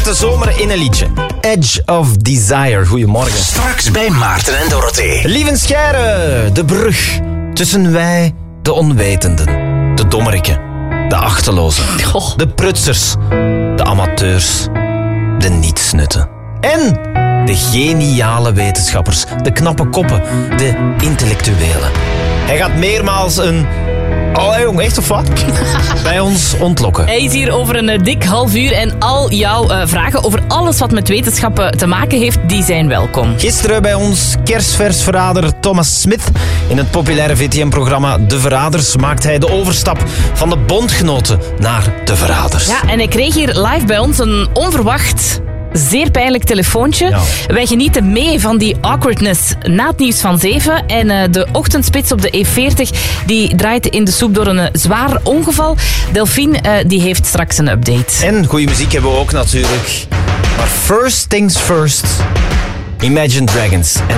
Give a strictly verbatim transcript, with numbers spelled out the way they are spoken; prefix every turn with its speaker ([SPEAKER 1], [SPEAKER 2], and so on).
[SPEAKER 1] de zomer in een liedje. Edge of Desire. Goedemorgen.
[SPEAKER 2] Straks bij Maarten en Dorothee.
[SPEAKER 1] Lieven Scheire, de brug tussen wij, de onwetenden, de dommeriken, de achterlozen,
[SPEAKER 3] Goh.
[SPEAKER 1] de prutsers, de amateurs, de nietsnutten. En de geniale wetenschappers, de knappe koppen, de intellectuelen. Hij gaat meermaals een... Oh, jong, echt of wat? Bij ons ontlokken.
[SPEAKER 3] Hij is hier over een uh, dik half uur en al jouw uh, vragen over alles wat met wetenschappen te maken heeft, die zijn welkom.
[SPEAKER 1] Gisteren bij ons kerstvers verrader Thomas Smith. In het populaire V T M-programma De Verraders maakt hij de overstap van de bondgenoten naar de verraders.
[SPEAKER 3] Ja, en hij kreeg hier live bij ons een onverwacht... zeer pijnlijk telefoontje.
[SPEAKER 1] Ja.
[SPEAKER 3] Wij genieten mee van die awkwardness na het nieuws van zeven. En uh, de ochtendspits op de E veertig die draait in de soep door een uh, zwaar ongeval. Delphine uh, die heeft straks een update.
[SPEAKER 1] En goede muziek hebben we ook natuurlijk. Maar first things first. Imagine Dragons en